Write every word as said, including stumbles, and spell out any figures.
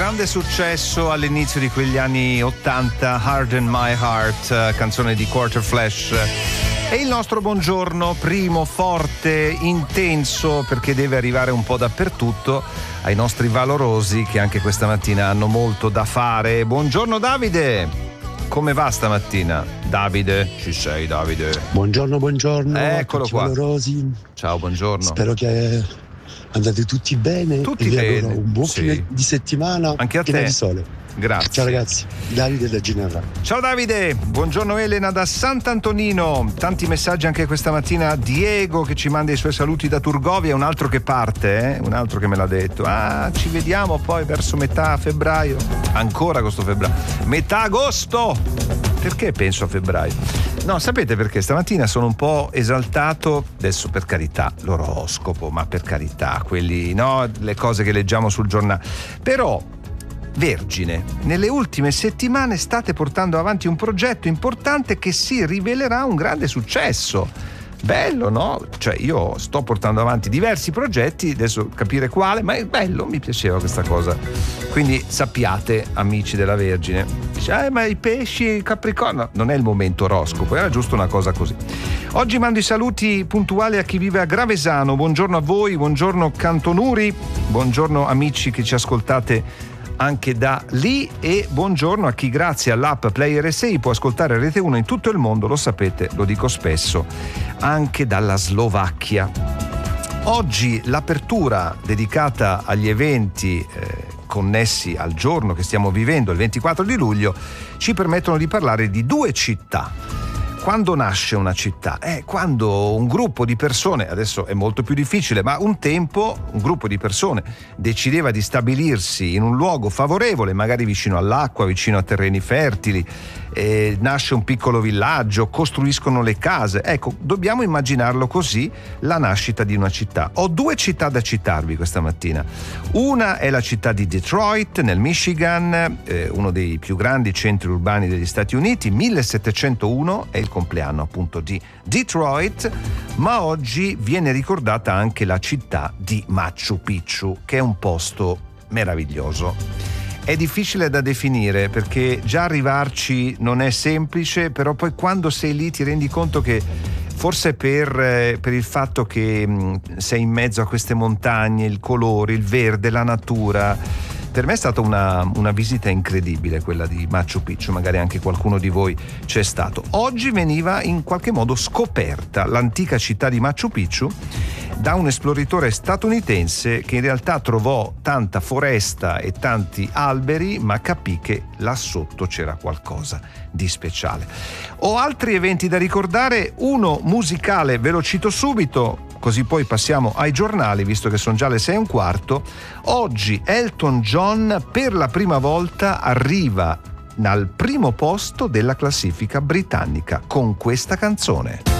Grande successo all'inizio di quegli anni ottanta, Harden My Heart, canzone di Quarterflash. E il nostro buongiorno, primo, forte, intenso, perché deve arrivare un po' dappertutto, ai nostri valorosi che anche questa mattina hanno molto da fare. Buongiorno Davide, come va stamattina? Davide, ci sei Davide? Buongiorno, buongiorno. Eccolo qua. Valorosi. Ciao, buongiorno. Spero che andate tutti bene. Tutti e vi bene. auguro un buon Sì. fine di settimana. Anche a piena te. di sole. Grazie. Ciao ragazzi, Davide da Ginevra. Ciao Davide, buongiorno Elena da Sant'Antonino. Tanti messaggi anche questa mattina. Diego che ci manda i suoi saluti da Turgovia, un altro che parte, eh? un altro che me l'ha detto. Ah, ci vediamo poi verso metà febbraio. Ancora questo febbraio. Metà agosto! Perché penso a febbraio? No, sapete perché? Stamattina sono un po' esaltato, adesso per carità, l'oroscopo, ma per carità, quelli, no, le cose che leggiamo sul giornale. Però Vergine, nelle ultime settimane state portando avanti un progetto importante che si rivelerà un grande successo. Bello, no? Cioè io sto portando avanti diversi progetti, adesso capire quale, ma è bello, mi piaceva questa cosa. Quindi sappiate, amici della Vergine, dice, eh, ma i pesci, il Capricorno, non è il momento oroscopo, era giusto una cosa così. Oggi mando i saluti puntuali a chi vive a Gravesano, buongiorno a voi, buongiorno Cantonuri, buongiorno amici che ci ascoltate anche da lì e buongiorno a chi grazie all'app Player R S I può ascoltare Rete uno in tutto il mondo, lo sapete, lo dico spesso, anche dalla Slovacchia. Oggi l'apertura dedicata agli eventi eh, connessi al giorno che stiamo vivendo, il ventiquattro di luglio, ci permettono di parlare di due città. Quando nasce una città? Eh, quando un gruppo di persone, adesso è molto più difficile, ma un tempo un gruppo di persone decideva di stabilirsi in un luogo favorevole, magari vicino all'acqua, vicino a terreni fertili, eh, nasce un piccolo villaggio, costruiscono le case. Ecco, dobbiamo immaginarlo così, la nascita di una città. Ho due città da citarvi questa mattina. Una è la città di Detroit, nel Michigan, eh, uno dei più grandi centri urbani degli Stati Uniti, millesettecentouno, è il compleanno appunto di Detroit, ma oggi viene ricordata anche la città di Machu Picchu, che è un posto meraviglioso. È difficile da definire perché già arrivarci non è semplice, però poi quando sei lì ti rendi conto che forse per, eh, per il fatto che mh, sei in mezzo a queste montagne, il colore, il verde, la natura. Per me è stata una, una visita incredibile quella di Machu Picchu, magari anche qualcuno di voi c'è stato. Oggi veniva in qualche modo scoperta l'antica città di Machu Picchu da un esploratore statunitense che in realtà trovò tanta foresta e tanti alberi, ma capì che là sotto c'era qualcosa di speciale. Ho altri eventi da ricordare, uno musicale, ve lo cito subito, così poi passiamo ai giornali, visto che sono già le sei e un quarto. Oggi Elton John per la prima volta arriva al primo posto della classifica britannica con questa canzone.